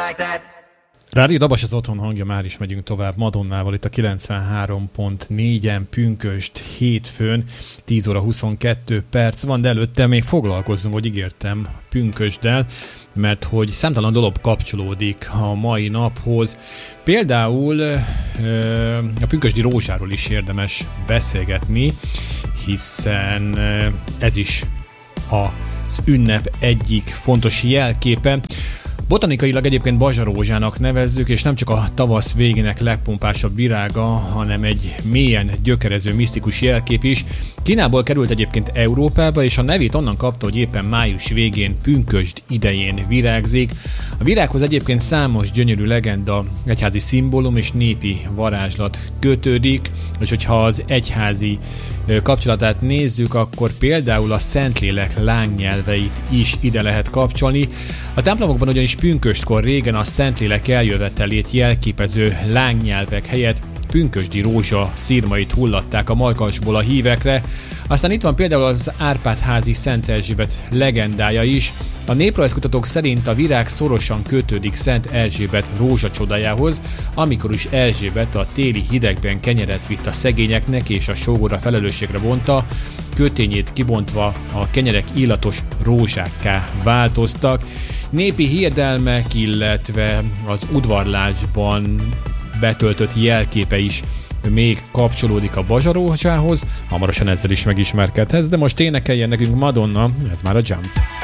Rádió Dabas az otthon hangja, már is megyünk tovább Madonnával itt a 93.4-en pünkösd hétfőn, 10 óra 22 perc van, de előtte még foglalkozzunk, hogy ígértem pünkösddel, mert hogy számtalan dolog kapcsolódik a mai naphoz. Például a pünkösdi rózsáról is érdemes beszélgetni, hiszen ez is az ünnep egyik fontos jelképe. Botanikailag egyébként bazsarózsának nevezzük, és nem csak a tavasz végének legpompásabb virága, hanem egy mélyen gyökerező misztikus jelkép is. Kínából került egyébként Európába, és a nevét onnan kapta, hogy éppen május végén, pünkösd idején virágzik. A virághoz egyébként számos gyönyörű legenda, egyházi szimbólum és népi varázslat kötődik, és hogyha az egyházi kapcsolatát nézzük, akkor például a Szentlélek lángnyelveit is ide lehet kapcsolni. A templomokban ugyanis pünköstkor régen a Szentlélek eljövetelét jelképező lángnyelvek helyett pünkösdi rózsa szirmait hullatták a malkasból a hívekre. Aztán itt van például az Árpád-házi Szent Erzsébet legendája is. A néprajzkutatók szerint a virág szorosan kötődik Szent Erzsébet rózsacsodájához, amikor is Erzsébet a téli hidegben kenyeret vitt a szegényeknek és a sógora felelősségre vonta, kötényét kibontva a kenyerek illatos rózsákká változtak. Népi hiedelmek, illetve az udvarlásban betöltött jelképe is még kapcsolódik a bazsarózsához. Hamarosan ezzel is megismerkedhetsz, de most énekeljen nekünk Madonna, ez már a Jump.